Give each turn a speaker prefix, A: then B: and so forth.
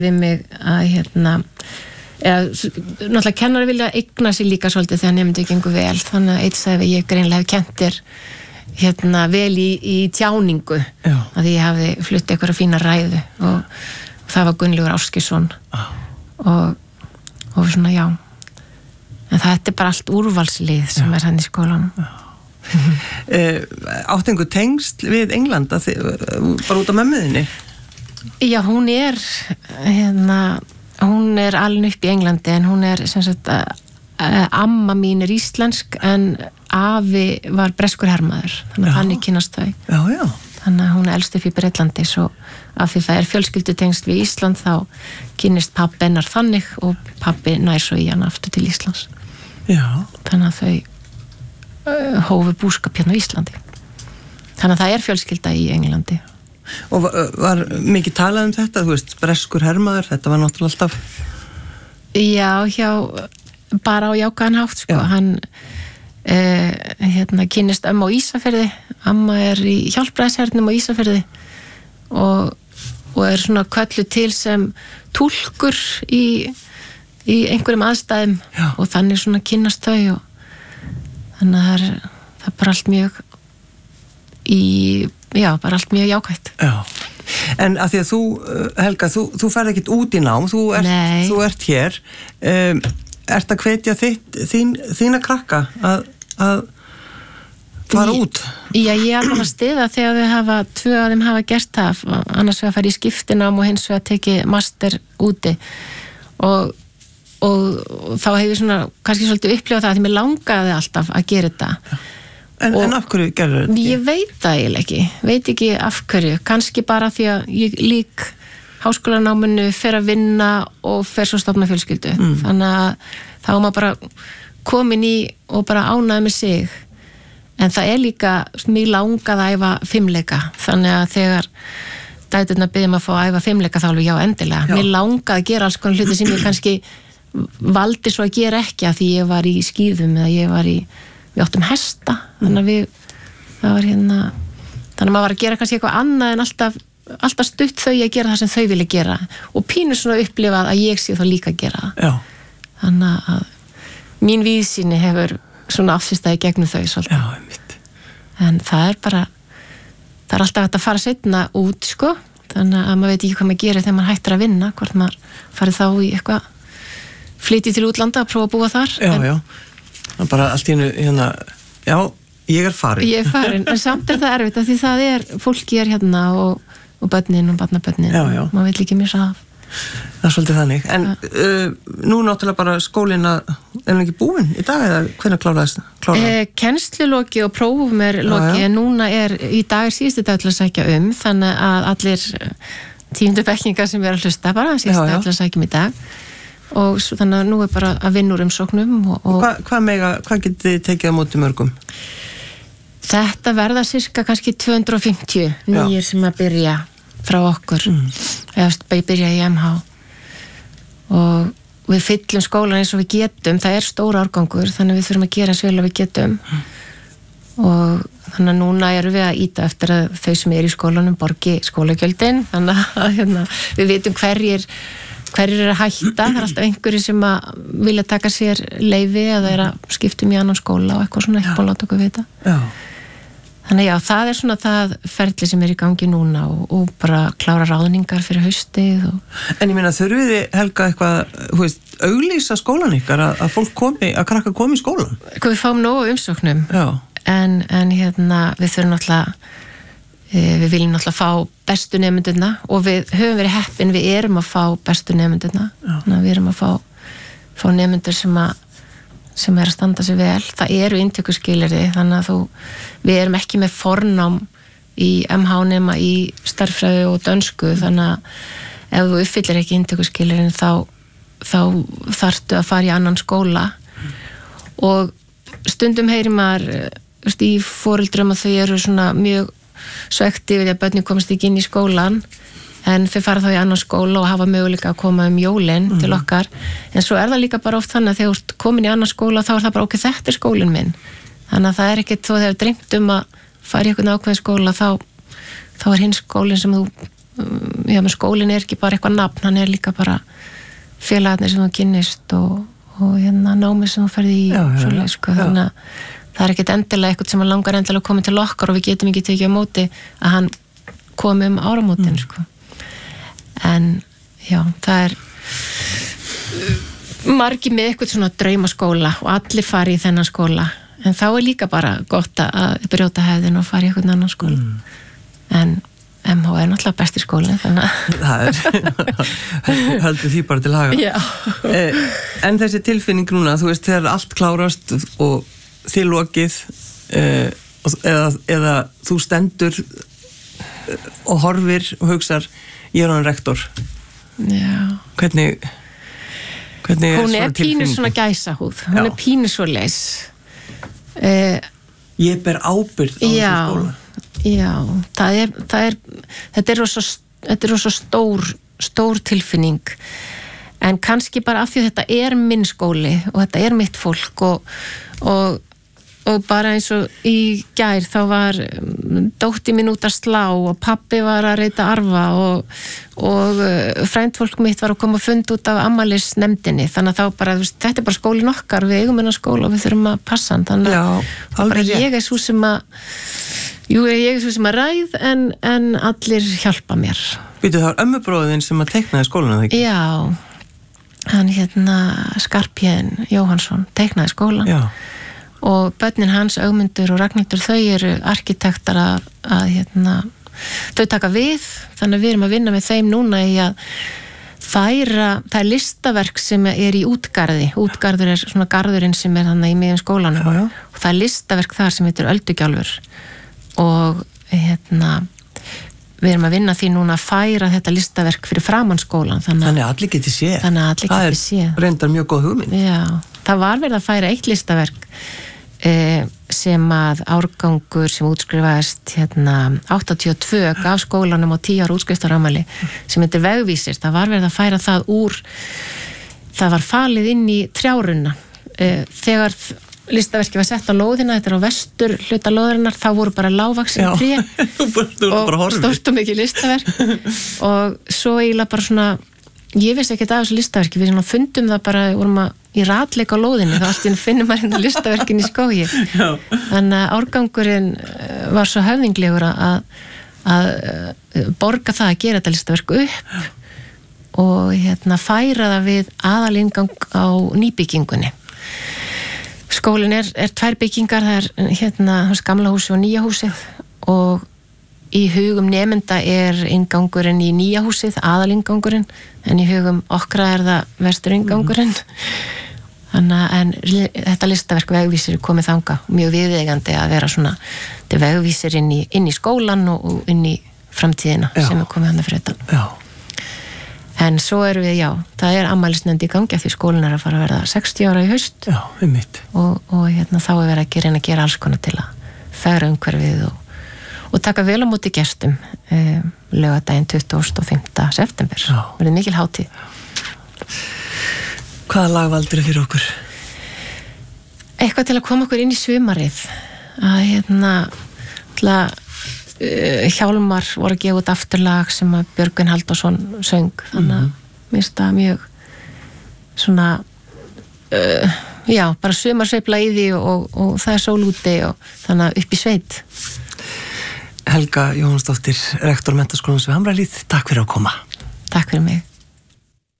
A: við mig að náttúrulega kennari vilja eigna sig líka svolítið þegar nemendur gengur vel, þannig að eitt sagði ég greinlega hef kennt þér vel í tjáningu að því ég hafði flutt eitthvað fína ræðu og það var Gunnlaugur Ásgeirsson og svona já en þetta bara allt úrvalslið sem hann í skólanum
B: Áttu einhver tengsl við Englanda bara út af mömmuðinni?
A: Já, hún er alin upp í Englandi en hún er sem sagt amma mín er íslensk en afi var breskur hermaður þannig að þannig kynnast þau þannig að hún er elst upp í Bretlandi svo af því það er fjölskyldutengsl við Ísland þá kynnist pabbi hennar þannig og pabbi nær svo í hann aftur til Íslands þannig að þau hófu búskap hérna á Íslandi þannig að það er fjölskylda í Englandi
B: Og var mikið talað þetta, þú veist, breskur hermaður, þetta var náttúrulega alltaf?
A: Já, bara á jákvæðan hátt, sko. Hann kynnist á Ísafirði, amma er í hjálpræðishernum á Ísafirði og er svona kölluð til sem túlkur í einhverjum aðstæðum og þannig svona kynnast þau og þannig að það er bara allt mjög bara allt mjög jákvætt.
B: En að því að þú, Helga, þú ferð ekkert út í nám, þú ert hér, ert að hvetja þína krakka að fara út?
A: Já, ég er alveg að stiða þegar tvö af þeim hafa gert það, annars vegar að fara í skiptinám og hins vegar að teki master úti og þá hefur ég svona kannski svolítið upplifað það að mér langaði alltaf að gera þetta.
B: En af hverju gerður þetta?
A: Ég veit það eiginlega ekki, veit ekki af hverju, kannski bara því að ég lík háskólanáminu, fer að vinna og fer svo stofna fjölskyldu. Þannig að þá er maður bara komin í og bara ánæði með sig. En það er líka, mér langað að æfa fimleika, þannig að þegar dæturnar biðjum að fá að æfa fimleika þá alveg já endilega. Mér langað að gera alls konar hluti sem ég kannski valdi svo að gera ekki að því ég var í skíðum eða við áttum hesta þannig að þannig að maður var að gera kannski eitthvað annað en alltaf stutt þau að gera það sem þau vilja gera og pínu svona upplifað að ég sé þá líka að gera þannig að mín víðsýni hefur svona afsýstaði gegnum þau svolítið en það er alltaf hægt að fara seinna út sko, þannig að maður veit ekki hvað maður gerir þegar maður hættir að vinna, hvort maður farið þá í eitthvað flytið til útlanda að prófa að búa þar
B: Það bara allt í hennu, ég er farin.
A: Ég er farin, en samt er það erfitt af því það fólki hérna og börnin og barnabörnin. Maður vil ekki missa af.
B: Það er svolítið þannig. En nú náttúrulega bara skólinn er hann ekki búinn í dag eða hvenær kláraðist?
A: Kennsluloki og prófum er loki, en núna í dag síðustu dag til að sækja þannig að allir 10. bekkingar sem að hlusta bara, síðustu dag til að sækjum í dag. Og þannig að nú er bara að vinna úr umsóknum
B: Hvað getið þið tekið á móti mörgum?
A: Þetta verða cirka kannski 250 nýjir sem að byrja frá okkur eða byrja í MH og við fyllum skólan eins og við getum, það er stór árgangur þannig að við þurfum að gera eins vel og við getum og þannig að núna erum við að ýta eftir að þau sem í skólanum borgi skólagjöldin þannig að við vitum hverjir eru að hætta, það er alltaf einhverju sem að vilja taka sér leyfi eða er að skiptum í annan skóla og eitthvað svona ekki búin að láta okkur vita. Þannig það er svona það ferli sem er í gangi núna og bara klára ráðningar fyrir haustið.
B: En ég meina þurfið þið Helga eitthvað, auglýsa skólan ykkar að fólk komi, að krakka komi í skólan?
A: Við fáum nógu umsóknum en við þurfum náttúrulega við viljum náttúrulega fá bestu nemendurna og við höfum verið heppin, við erum að fá bestu nemendurna þannig að við erum að fá nemendur sem er að standa sig vel, það eru inntökuskilyrði þannig að við erum ekki með fornám í MH nema í stærðfræði og dönsku þannig að ef þú uppfyllir ekki inntökuskilyrðin þá þarftu að fara í annan skóla og stundum heyrir maður í foreldrum að þau eru svona mjög svekti við að börnin komast ekki inn í skólan en þau fara þá í annan skóla og hafa möguleika að koma jólin til okkar en svo er það líka bara oft þannig að þegar þú ert komin í annan skóla þá er það bara ok, þetta er skólinn minn þannig að það er ekkert, þú hefur dreymt að fara í einhvern ákveðin skóla þá er hinn skólinn sem þú já, menn skólinn ekki bara eitthvað nafn, hann líka bara félagarnir sem þú kynnist og hérna námið sem þú ferði í svoleið, sko, þannig að það ekkert endilega eitthvað sem langar endilega að koma til okkar og við getum ekki tekið á móti að hann komi áramótin, sko. En já, það margir með eitthvað svona draumaskóla og allir fari í þennan skóla, en þá líka bara gott að brjóta hefðin og fara í eitthvað annan skóla. En MH náttúrulega besti skólinn, þannig að
B: það heldur því bara til haga.
A: Já.
B: En þessi tilfinning núna, þú veist, þegar allt klárast og þið lokið eða þú stendur og horfir og hugsar, ég hann rektor.
A: Já.
B: Hvernig
A: hún pínu svona gæsahúð, hún pínu svo leis.
B: Ég ber ábyrgð á þessu skóla.
A: Já, þetta er rosa stór tilfinning, en kannski bara af því að þetta minn skóli og þetta mitt fólk og bara eins og í gær þá var dóttir mín út að slá og pabbi var að reyta arfa og frændfólk mitt var að koma að funda út af afmælisnefndinni, þannig að þá bara, þetta bara skólinn okkar, við eigum hennar skóla og við þurfum að passa hann, þannig að ég svo sem að ræð en allir hjálpa mér.
B: Býtu, það var ömmubróðin sem að teiknaði skólan, eða ekki?
A: Já, hann Skarpjén Jóhansson teiknaði skólan. Já. Og börnin hans, Ögmundur og Ragnhildur, þau eru arkitektar að þau taka við, þannig að við erum að vinna með þeim núna í að færa, það listaverk sem í útgarður svona garðurinn sem þannig í miðjum skólanum. Já. Og það listaverk þar sem heitir Öldugjálfur og við erum að vinna því núna að færa þetta listaverk fyrir framan skólan, þannig að
B: allir geti séð.
A: Það
B: reyndar mjög góð hugmynd.
A: Já, það var verið að færa eitt listaverk sem að árgangur sem útskrifaðist 82 gaf skólanum á 10 ára útskriftarafmæli sem heitir Vegvísir. Það var verið að færa það það var falið inn í trjárunna þegar listaverki var sett á lóðina, þetta á vestur hluta lóðarinnar, þá voru bara lágvaxin tré og stórt og mikið listaverk og svo eiginlega bara svona, ég vissi ekkert af þessu listaverki, við fundum það bara, vorum í ratleik á lóðinni, þá allt finnum maður listaverkin í skógi. Þannig að árgangurinn var svo höfðinglegur að borga það að gera þetta listaverk upp og færa það við aðalingang á nýbyggingunni. Skólinn tvær byggingar, það gamla húsi og nýja húsið og í hugum nemenda inngangurinn í nýja húsið, aðalingangurinn, en í hugum okkra það vestur inngangurinn. Þannig en þetta listaverk Vegvísir komið þanga, mjög viðeigandi að vera svona, þetta vegvísir inn í skólan og inn í framtíðina sem komið hann fyrir þetta. Já. En svo erum við, það afmælisnefnd í gangi af því skólinn að fara að verða 60 ára í haust. Já, einmitt. Og þá verið að reyna að gera alls konar til að fegra umhverfið og taka vel á móti gestum laugardaginn 25. september. Verið mikil hátíð.
B: Hvaða lag valdirðu fyrir okkur?
A: Eitthvað til að koma okkur inn í sumarið. Að Hjálmar voru að gefa út afturlag sem að Björgvin Halldórsson söng, þannig að mér finnst það mjög svona bara sumarsveifla í því og það sól úti og þannig að upp í sveit.
B: Helga Jóhannsdóttir, rektor Menntaskólans við Hamrahlíð, takk fyrir að koma.
A: Takk fyrir mig.